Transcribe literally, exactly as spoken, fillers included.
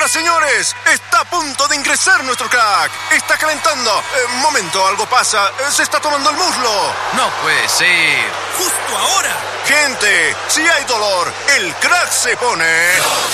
Señoras, señores, está a punto de ingresar nuestro crack. Está calentando. Eh, momento, algo pasa. Eh, se está tomando el muslo. No puede ser. ¡Justo ahora! Gente, si hay dolor, el crack se pone...